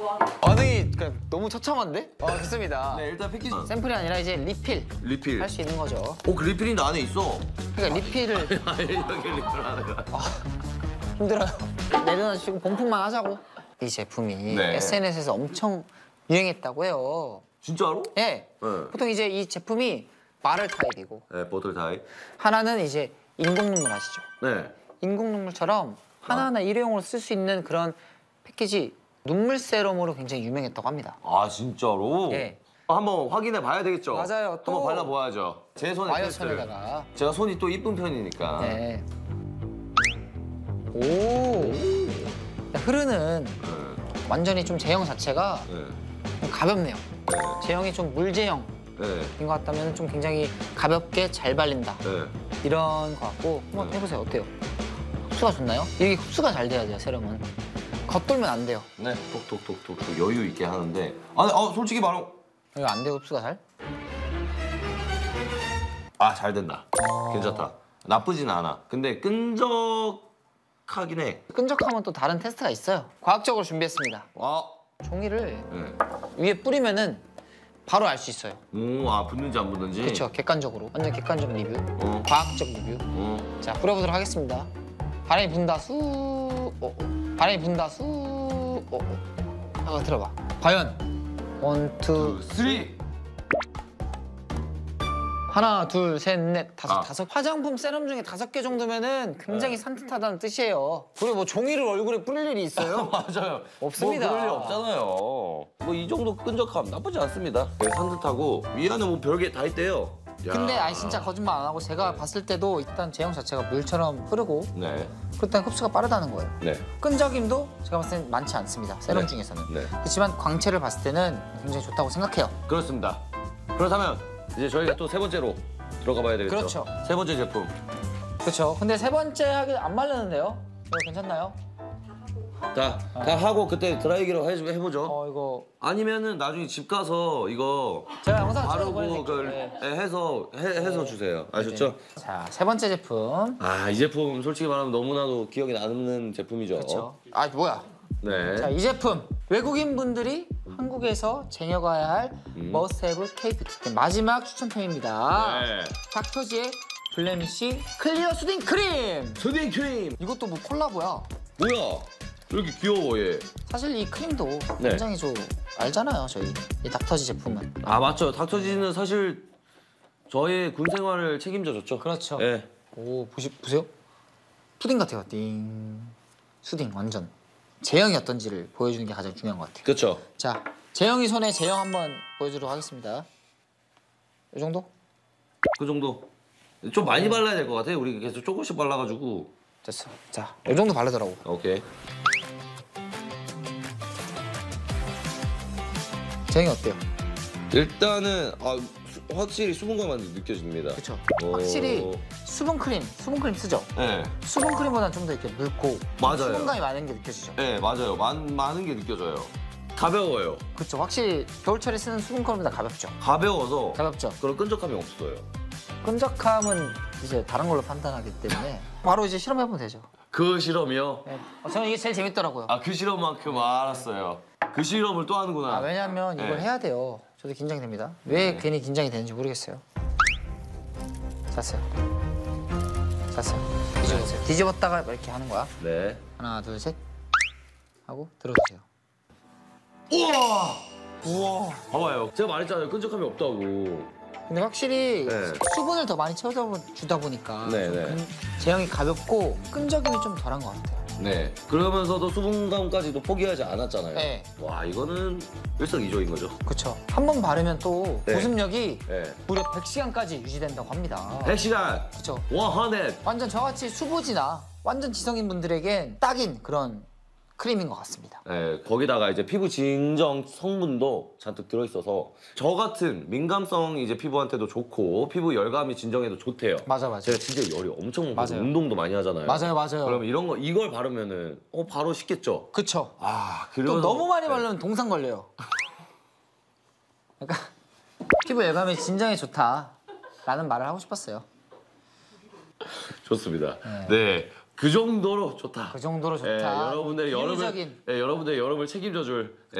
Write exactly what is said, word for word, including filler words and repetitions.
반응이 그냥 너무 처참한데? 아, 좋습니다. 네, 일단 패키지. 샘플이 아니라 이제 리필 리필. 할 수 있는 거죠. 오, 그 리필인데 안에 있어. 그러니까 리필을 아니, 이렇게 리필하는 거야. 힘들어요. 내려놔주시고 본품만 하자고. 이 제품이 네. 에스엔에스에서 엄청 유행했다고 해요. 진짜로? 예. 네. 보통 이제 이 제품이 마를 타입이고 네, 보틀 타입. 하나는 이제 인공눈물 아시죠? 네. 인공눈물처럼 하나하나 일회용으로 쓸 수 있는 그런 패키지 눈물 세럼으로 굉장히 유명했다고 합니다. 아, 진짜로? 예. 한번 확인해 봐야 되겠죠? 맞아요. 또 한번 발라보아야죠. 제 손에 와이어 테스트. 천에다가. 제가 손이 또 이쁜 편이니까. 네. 오. 흐르는 네. 완전히 좀 제형 자체가 네. 좀 가볍네요. 네. 제형이 좀 물제형인 네. 것 같다면 좀 굉장히 가볍게 잘 발린다. 네. 이런 것 같고 한번 네. 해보세요. 어때요? 흡수가 좋나요? 이게 흡수가 잘 돼야 돼요, 세럼은. 겉돌면 안 돼요. 네. 톡톡톡톡 여유 있게 하는데. 아니, 어, 솔직히 말하면 이거 안 돼요, 흡수가 잘? 아, 잘 된다. 어. 괜찮다. 나쁘진 않아. 근데 끈적하긴 해. 끈적하면 또 다른 테스트가 있어요. 과학적으로 준비했습니다. 아, 종이를 네. 위에 뿌리면은 바로 알 수 있어요. 오, 아, 붙는지 안 붙는지. 그렇죠, 객관적으로. 완전 객관적 리뷰. 어. 과학적 리뷰. 어. 자, 뿌려보도록 하겠습니다. 바람이 분다 수. 어, 어. 바람이 분다 수. 어, 어. 하고 들어봐. 과연 원, 투, 쓰리. 하나, 둘, 셋, 넷, 다섯, 아. 다섯. 화장품 세럼 중에 다섯 개 정도면은 굉장히 네. 산뜻하다는 뜻이에요. 그리고 뭐 종이를 얼굴에 뿌릴 일이 있어요? 맞아요. 없습니다. 뭐 그럴 일 없잖아요. 뭐 이 정도 끈적함 나쁘지 않습니다. 되게 산뜻하고 위 안에 뭐 별게 다 있대요. 야. 근데 아니 진짜 거짓말 안 하고 제가 봤을 때도 일단 제형 자체가 물처럼 흐르고 네. 그렇다는 흡수가 빠르다는 거예요. 네. 끈적임도 제가 봤을 땐 많지 않습니다. 세럼 네. 중에서는. 네. 그렇지만 광채를 봤을 때는 굉장히 좋다고 생각해요. 그렇습니다. 그렇다면 이제 저희가 또 세 번째로 들어가 봐야 되겠죠. 그렇죠. 세 번째 제품. 그렇죠. 근데 세 번째 하기 안 마르는데요? 이거 괜찮나요? 자, 다 하고 그때 드라이기로 해, 해보죠. 어 이거 아니면은 나중에 집 가서 이거 제가 영상 찍어서 바르고 보내드릴게요. 그걸 네. 해서 해, 해서 주세요. 아셨죠? 자, 세 번째 제품. 아, 이 제품 솔직히 말하면 너무나도 기억에 남는 제품이죠. 그렇죠. 아 뭐야? 네. 자, 이 제품 외국인 분들이 한국에서 쟁여가야 할 음. 머스트헤브 K뷰티 마지막 추천템입니다. 네. 닥터지의 블레미쉬 클리어 수딩 크림. 수딩 크림. 이것도 뭐 콜라보야. 뭐야? 왜 이렇게 귀여워 얘? 사실 이 크림도 네. 굉장히 좀 알잖아요, 저희 이 닥터지 제품은. 아, 맞죠. 닥터지는 사실 저의 군 생활을 책임져줬죠. 그렇죠. 네. 오, 보시 보세요. 푸딩 같아요. 띵. 수딩 완전. 제형이 어떤지를 보여주는 게 가장 중요한 것 같아요. 그렇죠. 자, 재영이 손에 제형 한번 보여주도록 하겠습니다. 이 정도? 그 정도. 좀 많이 발라야 될 것 같아요. 우리 계속 조금씩 발라가지고. 됐어. 자, 이 정도 바르더라고. 오케이. 제형이 어때요? 일단은 아, 수, 확실히 수분감만 느껴집니다. 그렇죠. 오. 확실히 수분 크림, 수분 크림 쓰죠? 네. 수분 크림보다는 좀 더 이렇게 묽고 맞아요. 수분감이 많은 게 느껴지죠? 네, 맞아요. 많, 많은 게 느껴져요. 가벼워요. 그렇죠. 확실히 겨울철에 쓰는 수분 크림보다 가볍죠? 가벼워서 가볍죠? 그런 끈적함이 없어요. 끈적함은 이제 다른 걸로 판단하기 때문에 바로 이제 실험해보면 되죠. 그 실험이요? 네. 어, 저는 이게 제일 재밌더라고요. 아, 그 실험만큼 알았어요. 그 실험을 또 하는구나. 아, 왜냐면 이걸 네. 해야 돼요. 저도 긴장이 됩니다. 왜 네. 괜히 긴장이 되는지 모르겠어요. 잤어요. 잤어요. 뒤집어보세요. 뒤집었다가 이렇게 하는 거야. 네. 하나, 둘, 셋. 하고 들어주세요. 우와! 우와! 봐봐요. 제가 말했잖아요. 끈적함이 없다고. 근데 확실히 네. 수분을 더 많이 채워주다 보니까 네, 좀 네. 근- 제형이 가볍고 끈적임이 좀 덜한 것 같아요. 네. 그러면서도 수분감까지도 포기하지 않았잖아요. 네. 와, 이거는 일석이조인 거죠. 그렇죠. 한 번 바르면 또 네. 보습력이 네. 무려 백 시간까지 유지된다고 합니다. 백 시간! 그렇죠. 백! 완전 저같이 수부지나 완전 지성인 분들에겐 딱인 그런 크림인 것 같습니다. 네, 거기다가 이제 피부 진정 성분도 잔뜩 들어있어서 저 같은 민감성 이제 피부한테도 좋고 피부 열감이 진정해도 좋대요. 맞아, 맞아. 제가 진짜 열이 엄청 많고 맞아요. 운동도 많이 하잖아요. 맞아요, 맞아요. 그러면 이런 거 이걸 바르면은 어 바로 식겠죠. 그쵸. 아, 또 그래서 너무 많이 네. 바르면 동상 걸려요. 그러니까 피부 열감이 진정에 좋다라는 말을 하고 싶었어요. 좋습니다. 네. 네. 그 정도로 좋다. 그 정도로 좋다. 예, 여러분들의 여름을 비유적인. 예, 여러분들의 여름을 책임져 줄